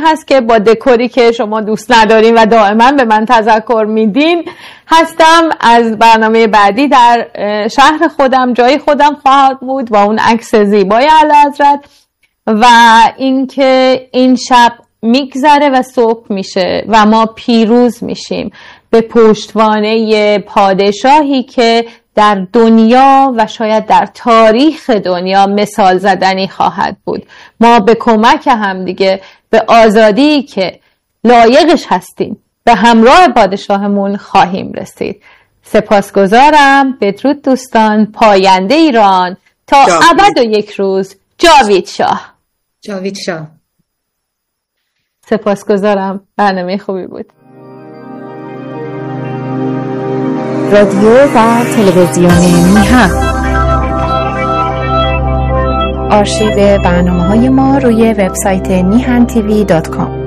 هست که با دکوری که شما دوست ندارین و دائما به من تذکر میدین هستم. از برنامه بعدی در شهر خودم، جای خودم خواهد بود با اون عکس زیبای اعلیحضرت و اینکه این شب میگذره و صبح میشه و ما پیروز میشیم به پشتوانه پادشاهی که در دنیا و شاید در تاریخ دنیا مثال زدنی خواهد بود. ما به کمک هم دیگه به آزادی که لایقش هستیم به همراه پادشاهمون خواهیم رسید. سپاسگزارم. بدرود دوستان. پاینده ایران تا ابد و یک روز. جاوید شاه. جاوید شاه. سپاسگزارم. برنامه خوبی بود. رادیو و تلویزیون میهن. آرشیو برنامه‌های ما روی وبسایت mihan tv.com.